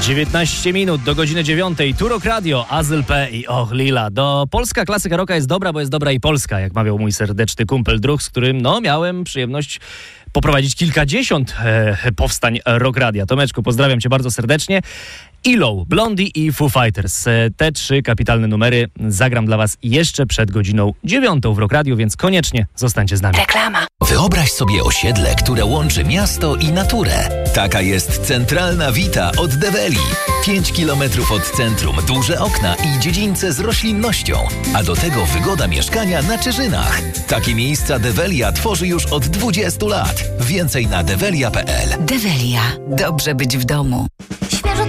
19 minut do godziny 9. Turok Radio, Azyl P i Och Lila. Polska klasyka rocka jest dobra, bo jest dobra i polska, jak mawiał mój serdeczny kumpel druh, z którym miałem przyjemność poprowadzić kilkadziesiąt powstań Rock Radia. Tomeczku, pozdrawiam cię bardzo serdecznie. ELO, Blondie i Foo Fighters. Te trzy kapitalne numery zagram dla was jeszcze przed godziną 9 w Rock Radio, więc koniecznie zostańcie z nami. Reklama. Wyobraź sobie osiedle, które łączy miasto i naturę. Taka jest Centralna Vita od Develi. 5 kilometrów od centrum, duże okna i dziedzińce z roślinnością. A do tego wygoda mieszkania na Czyżynach. Takie miejsca Develia tworzy już od 20 lat. Więcej na develia.pl. Develia. Dobrze być w domu.